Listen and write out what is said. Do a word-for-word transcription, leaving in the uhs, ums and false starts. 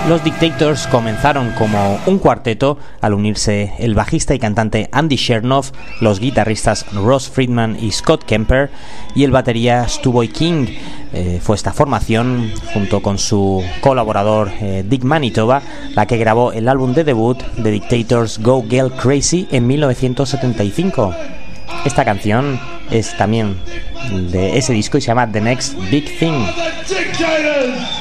Los Dictators comenzaron como un cuarteto al unirse el bajista y cantante Andy Chernoff, los guitarristas Ross Friedman y Scott Kemper y el batería Stu Boy King. Eh, fue esta formación, junto con su colaborador eh, Dick Manitoba, la que grabó el álbum de debut The Dictators Go Girl Crazy en mil novecientos setenta y cinco. Esta canción es también de ese disco y se llama The Next Big Thing.